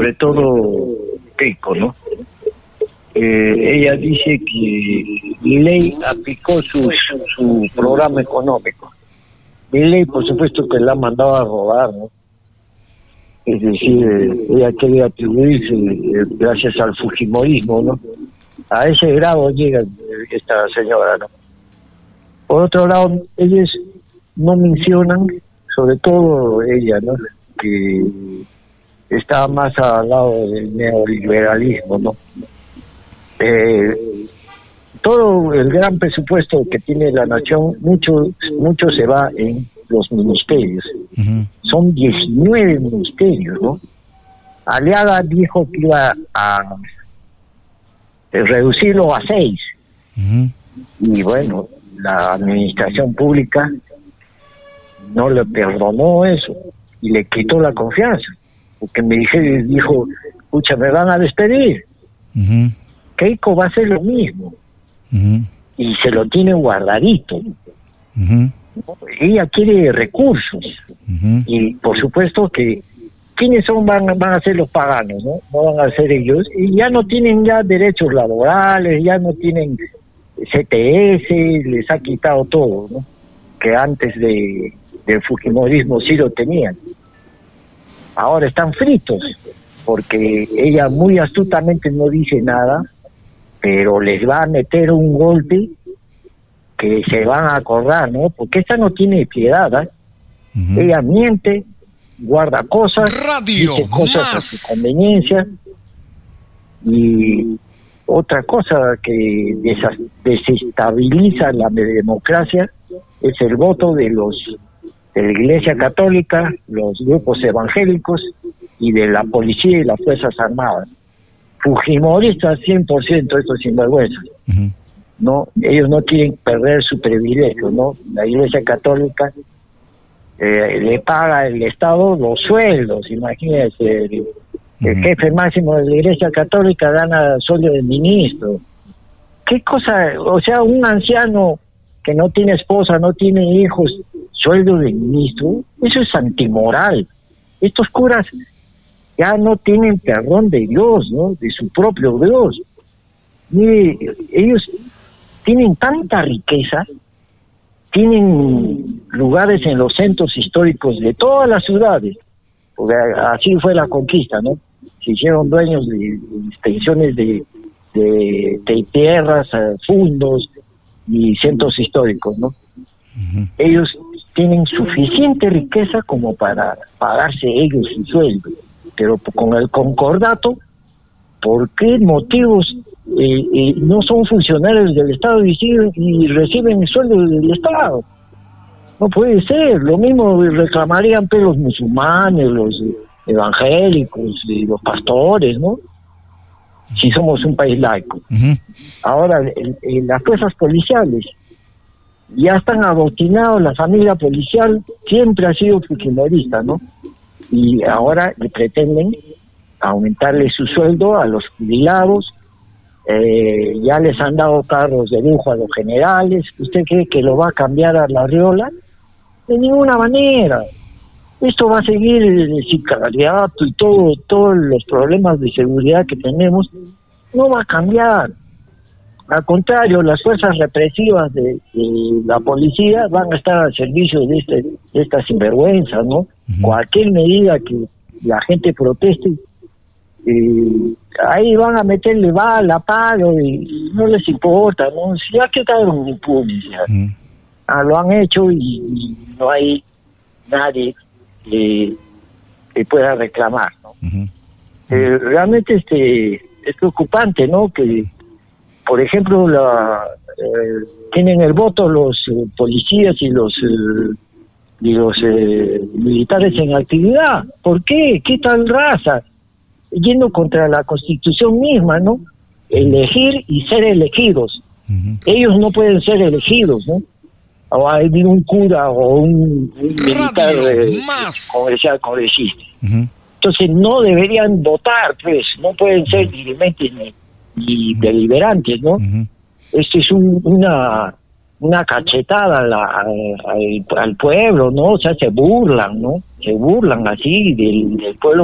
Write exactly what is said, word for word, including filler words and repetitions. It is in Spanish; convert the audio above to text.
sobre todo Keiko, ¿no? Eh, ella dice que Milei aplicó su, su programa económico. Milei, por supuesto, que la ha mandado a robar, ¿no? Es decir, eh, ella quiere atribuirse eh, gracias al fujimorismo, ¿no? A ese grado llega esta señora, ¿no? Por otro lado, ellos no mencionan, sobre todo ella, ¿no?, que está más al lado del neoliberalismo, ¿no? Eh, todo el gran presupuesto que tiene la nación, mucho mucho se va en los ministerios. Uh-huh. Son diecinueve ministerios, ¿no? Aliaga dijo que iba a reducirlo a seis. Uh-huh. Y bueno, la administración pública no le perdonó eso y le quitó la confianza, porque me dije, dijo, escucha, me van a despedir. Uh-huh. Keiko va a hacer lo mismo. Uh-huh. Y se lo tiene guardadito. Uh-huh. Ella quiere recursos. Uh-huh. Y por supuesto que ¿quiénes son van, van a ser los paganos? ¿no? No van a ser ellos. Y ya no tienen ya derechos laborales, ya no tienen C T S, les ha quitado todo, ¿no? Que antes de del fujimorismo sí lo tenían. Ahora están fritos, porque ella muy astutamente no dice nada, pero les va a meter un golpe que se van a acordar, ¿no? Porque esta no tiene piedad, ¿eh? Uh-huh. Ella miente, guarda cosas, Radio dice cosas más. a su conveniencia. Y otra cosa que desa- desestabiliza la democracia es el voto de los de la Iglesia Católica, los grupos evangélicos y de la policía y las Fuerzas Armadas. Fujimoristas cien por ciento estos sinvergüenzas. Uh-huh. No, ellos no quieren perder su privilegio, ¿no? La Iglesia Católica eh, le paga el Estado los sueldos, imagínense, el, uh-huh. el jefe máximo de la Iglesia Católica gana sueldo de ministro. ¿Qué cosa? O sea, un anciano que no tiene esposa, no tiene hijos, sueldo de ministro, eso es antimoral. Estos curas ya no tienen perdón de Dios, ¿no? De su propio Dios. Mire, ellos tienen tanta riqueza, tienen lugares en los centros históricos de todas las ciudades, porque así fue la conquista, ¿no? Se hicieron dueños de, de extensiones de, de, de tierras, fundos y centros históricos, ¿no? Uh-huh. Ellos tienen suficiente riqueza como para pagarse ellos su sueldo, pero con el concordato, ¿por qué motivos eh, eh, no son funcionarios del Estado y, siguen, y reciben el sueldo del Estado? No puede ser. Lo mismo reclamarían pues, los musulmanes, los evangélicos y los pastores, ¿no? Si somos un país laico. Uh-huh. Ahora, en, en las fuerzas policiales ya están adoctrinados, la familia policial siempre ha sido fujimorista, ¿no? Y ahora le pretenden aumentarle su sueldo a los jubilados, eh, ya les han dado carros de lujo a los generales. ¿Usted cree que lo va a cambiar a la Riola? De ninguna manera. Esto va a seguir el sicariato y todo, todos los problemas de seguridad que tenemos, no va a cambiar. Al contrario, las fuerzas represivas de, de la policía van a estar al servicio de, este, de estas sinvergüenzas, ¿no? Uh-huh. Cualquier medida que la gente proteste, eh, ahí van a meterle bala, palo, y, y no les importa, ¿no? Si ya quedaron impunes, ya. Uh-huh. Ah, lo han hecho y, y no hay nadie que, que pueda reclamar, ¿no? Uh-huh. Eh, realmente este es preocupante, ¿no? Que por ejemplo, la, eh, tienen el voto los eh, policías y los eh, y los eh, militares en actividad. ¿Por qué? ¿Qué tal raza? Yendo contra la Constitución misma, ¿no? Elegir y ser elegidos. Uh-huh. Ellos no pueden ser elegidos, ¿no? O hay un cura o un, un militar eh, comercial congresista. Uh-huh. Entonces no deberían votar, pues, no pueden ser dirigentes ni y deliberantes, ¿no? Uh-huh. Esto es un, una una cachetada a la, a, a, al pueblo, ¿no? O sea, se burlan, ¿no? Se burlan así del, del pueblo